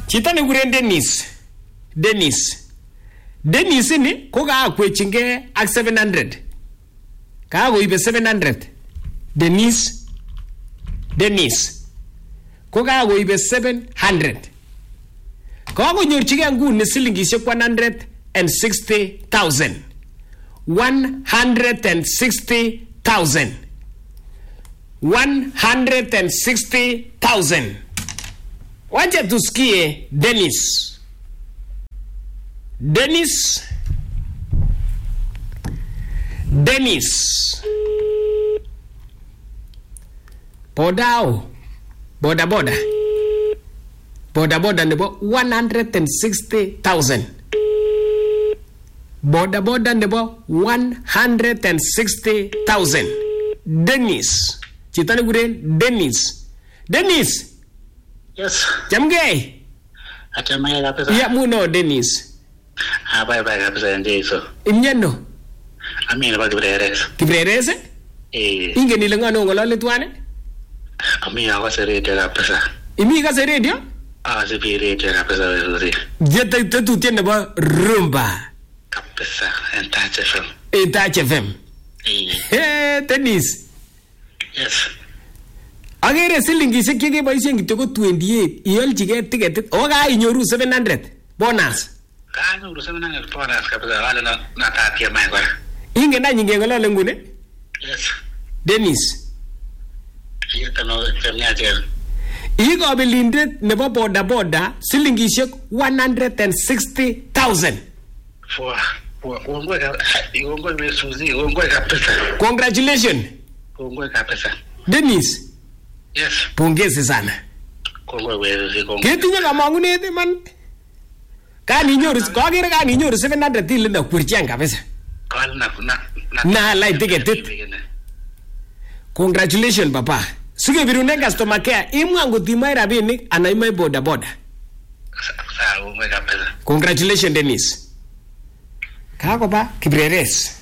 Chito nekikuren Dennis ini ko kakwechingei ak 700. Kakoibe 700. Dennis ko kakoibe 700. Kakonyorchigei nguni silingishek 160,000. 160,000. 160,000. Wacha tusikie Dennis. Boda nebo 160,000. Boda nebo 160,000. Dennis. Chito nekikuren Dennis. Yes. Chamgei. Achame kabisa. Ya muno Dennis. Bye kabisa ndeso. Imyano? Ami nebo Kibreres. Kibreres? Ingen ile ngano ngolole twan? Ami akose radio kabisa. Imi kase radio? Sipi radio kabisa wewe. Jeta tetutiet nebo Rumba. Kabisa en Touch FM. En Touch FM. Dennis. Yes. Agere silingishek chekeboisien kityo ko 28. Iolchigei tiketit. Kainyoru 700 bonus. Kanyoru 700 bonus kabisa. Wale na tatia mai kwa. Ingen any ngengolole nguni? Yes. Dennis. Yeta no temyaje. Ikobelindet nebo boda silingishek 160,000. Uongwe kabisa. Congratulations. Uongwe kabisa. Dennis. Yes. Pongezi sana. Kongwe wewe Ketinye kamangunet iman. Kaninyoru 700 ile na kurchen kabisa. Na like tiketit. Congratulations papa. Sikebirune customer care imwa ngotimoi rabinik ana imoi boda. Sawa, uongwe kabisa. Congratulations Dennis. Kakoba Kibreres.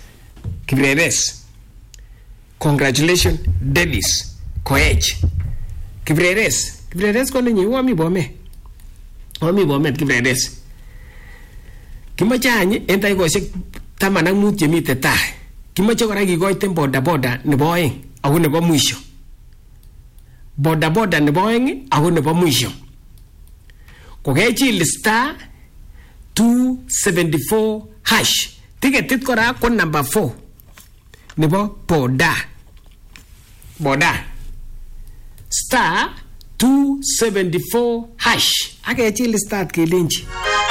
Congratulations Dennis. Koech. Kibreres ko nenyi wami bomet Kibreres. Kimoche any en takikoshek 15 chemite tai. Kimoche kora kikoiten boda nebo oeng ako nebo mwisho. Boda nebo oeng ako nebo mwisho. Kokechil star 274 hash. Tiketit kora ko number 4 nebo boda. Star 274 hash. Akechil start kelenji.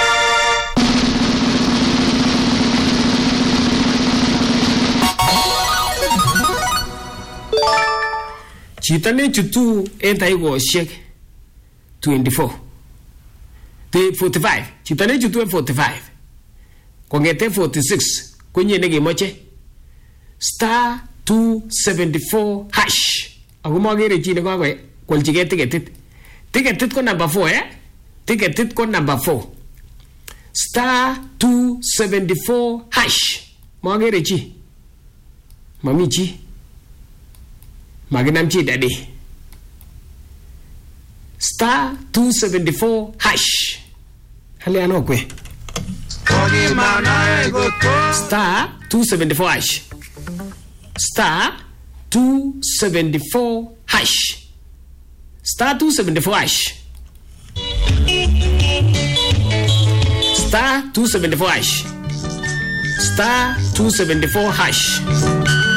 Chito ne chutu en takikoshek 45. Chito ne chutu en 45. Kongete 46 kwenye nekemoche star 274 hash. Ako magere chi nekakwe kwalchigei tiketit. Tiketit ko number 4 Tiketit ko number 4. Star 274 hash. Magere chi. Mami chi. Maginam chi dadi. Star 274 hash. Hali anokwe. Star 274 hash. Star 274 hash. Star 274 hash. Star 274 hash. Star 274 hash.